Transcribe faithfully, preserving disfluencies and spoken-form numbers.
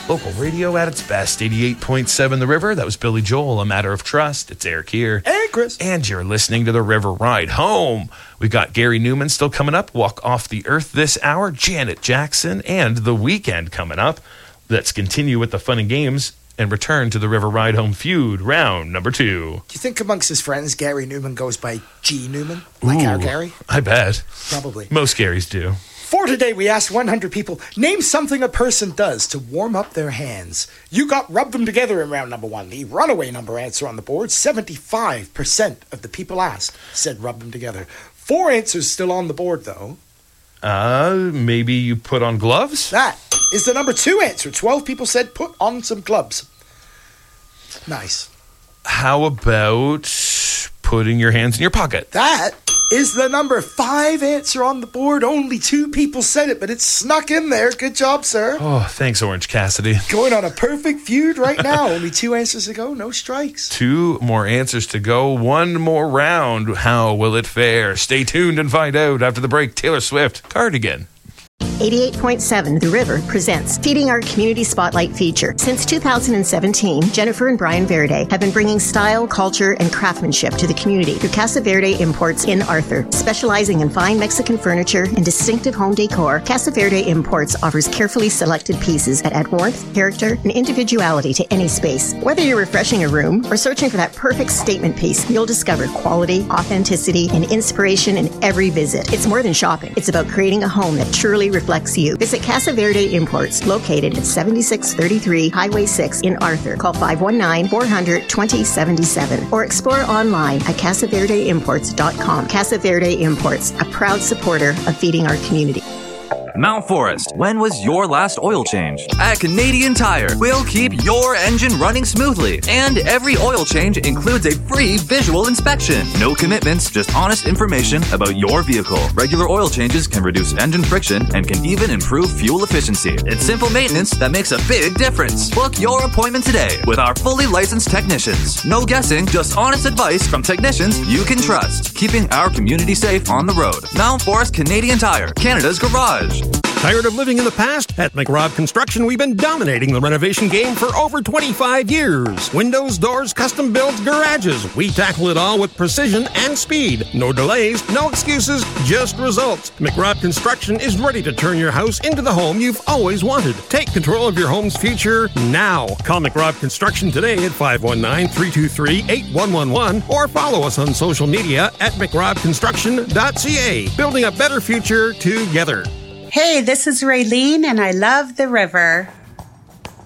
Local radio at its best. eighty-eight point seven The River. That was Billy Joel, A Matter of Trust. It's Eric here. Hey, Chris. And you're listening to The River Ride Home. We got Gary Newman still coming up. Walk Off the Earth this hour. Janet Jackson and The Weeknd coming up. Let's continue with the fun and games and return to the River Ride Home feud, round number two. Do you think amongst his friends, Gary Newman goes by G. Newman? Like Ooh, our Gary? I bet. Probably. Most Garys do. For today, we asked one hundred people, name something a person does to warm up their hands. You got rub them together in round number one. The runaway number answer on the board, seventy-five percent of the people asked said rub them together. Four answers still on the board, though. Uh, maybe you put on gloves? That is the number two answer. twelve people said put on some gloves. Nice. How about putting your hands in your pocket? That is the number five answer on the board. Only two people said it, but it snuck in there. Good job, sir. Oh, thanks, Orange Cassidy. Going on a perfect feud right now. Only two answers to go, no strikes. Two more answers to go, one more round. How will it fare? Stay tuned and find out after the break. Taylor Swift, Cardigan. eighty-eight point seven The River presents Feeding Our Community Spotlight feature. Since two thousand seventeen, Jennifer and Brian Verde have been bringing style, culture, and craftsmanship to the community through Casa Verde Imports in Arthur. Specializing in fine Mexican furniture and distinctive home decor, Casa Verde Imports offers carefully selected pieces that add warmth, character, and individuality to any space. Whether you're refreshing a room or searching for that perfect statement piece, you'll discover quality, authenticity, and inspiration in every visit. It's more than shopping. It's about creating a home that truly reflects you. Visit Casa Verde Imports, located at seventy-six thirty-three Highway six in Arthur. Call five one nine, four hundred, twenty seventy-seven or explore online at casa verde imports dot com. Casa Verde Imports, a proud supporter of feeding our community. Mount Forest, when was your last oil change? At Canadian Tire, we'll keep your engine running smoothly. And every oil change includes a free visual inspection. No commitments, just honest information about your vehicle. Regular oil changes can reduce engine friction and can even improve fuel efficiency. It's simple maintenance that makes a big difference. Book your appointment today with our fully licensed technicians. No guessing, just honest advice from technicians you can trust. Keeping our community safe on the road. Mount Forest Canadian Tire, Canada's garage. Tired of living in the past? At McRob Construction, we've been dominating the renovation game for over twenty-five years. Windows, doors, custom builds, garages. We tackle it all with precision and speed. No delays, no excuses, just results. McRob Construction is ready to turn your house into the home you've always wanted. Take control of your home's future now. Call McRob Construction today at five one nine, three two three, eight one one one or follow us on social media at mcrob construction dot c a. Building a better future together. Hey, this is Raylene, and I love the river.